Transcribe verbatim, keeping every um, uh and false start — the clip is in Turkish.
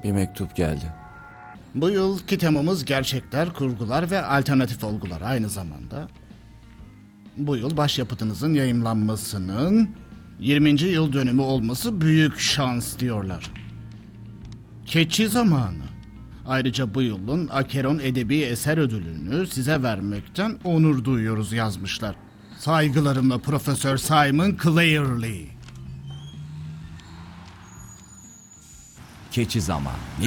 Bir mektup geldi. Bu yılki temamız gerçekler, kurgular ve alternatif olgular aynı zamanda. Bu yıl başyapıtınızın yayımlanmasının yirminci yıl dönümü olması büyük şans diyorlar. Keçi zamanı. Ayrıca bu yılın Acheron Edebi Eser Ödülünü size vermekten onur duyuyoruz yazmışlar. Saygılarımla Profesör Simon Clearly. Keçi zamanı.